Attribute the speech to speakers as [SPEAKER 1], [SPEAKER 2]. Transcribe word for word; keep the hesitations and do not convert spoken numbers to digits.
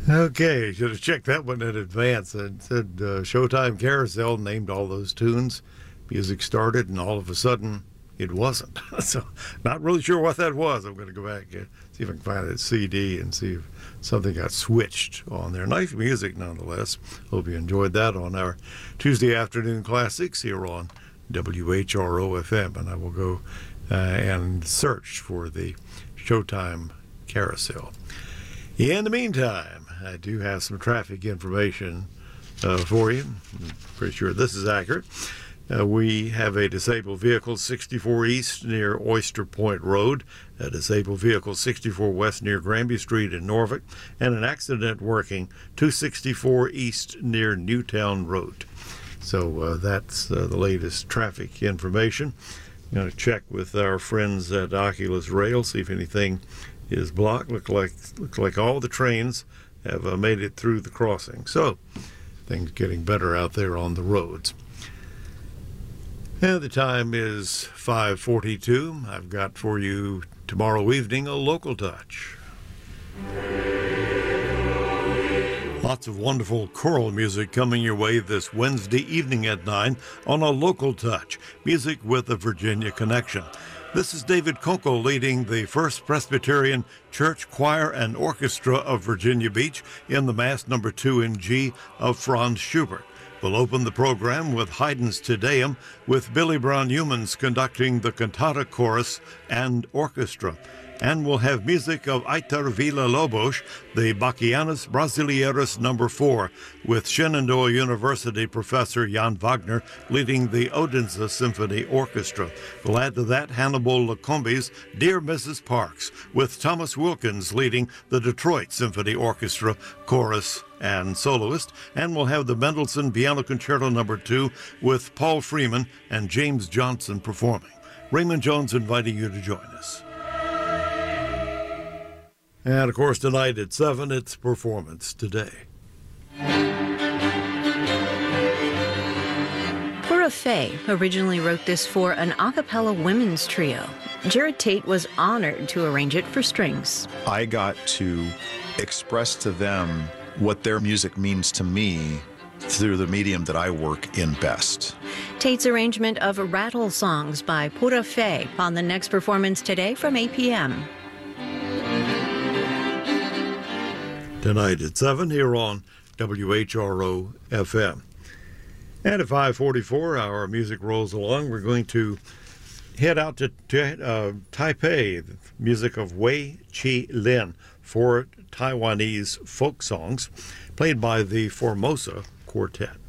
[SPEAKER 1] Okay, should have checked that one in advance. It said uh, Showtime Carousel named all those tunes. Music started, and all of a sudden, it wasn't. So, not really sure what that was. I'm going to go back and see if I can find that C D and see if something got switched on there. Nice music, nonetheless. Hope you enjoyed that on our Tuesday afternoon classics here on W H R O F M. And I will go uh, and search for the Showtime Carousel. In the meantime, I do have some traffic information uh, for you. I'm pretty sure this is accurate. Uh, we have a disabled vehicle sixty-four East near Oyster Point Road, a disabled vehicle sixty-four West near Granby Street in Norfolk, and an accident working two sixty-four East near Newtown Road. So uh, that's uh, the latest traffic information. I'm going to check with our friends at Oculus Rail, see if anything is blocked. Look like looks like all the trains have uh, made it through the crossing. So things getting better out there on the roads. And the time is five forty-two. I've got for you tomorrow evening a local touch. Lots of wonderful choral music coming your way this Wednesday evening at nine on a local touch, music with a Virginia connection. This is David Kunkel leading the First Presbyterian Church Choir and Orchestra of Virginia Beach in the Mass number two in G of Franz Schubert. We'll open the program with Haydn's Te Deum, with Billy Brown Humans conducting the cantata chorus and orchestra. And we'll have music of Aitor Villa-Lobos, the Bachianas Brasileiros number four, with Shenandoah University professor Jan Wagner leading the Odense Symphony Orchestra. We'll add to that Hannibal Lacombe's Dear Missus Parks, with Thomas Wilkins leading the Detroit Symphony Orchestra chorus and soloist. And we'll have the Mendelssohn Piano Concerto number two with Paul Freeman and James Johnson performing. Raymond Jones inviting you to join us. And, of course, tonight at seven, it's Performance Today.
[SPEAKER 2] Pura Fé originally wrote this for an a cappella women's trio. Jared Tate was honored to arrange it for strings.
[SPEAKER 3] I got to express to them what their music means to me through the medium that I work in best.
[SPEAKER 2] Tate's arrangement of Rattle Songs by Pura Fé on the next Performance Today from eight p.m.
[SPEAKER 1] Tonight at seven here on W H R O F M. And at five forty-four, our music rolls along. We're going to head out to, to uh, Taipei, the music of Wei Chi Lin, four Taiwanese folk songs played by the Formosa Quartet.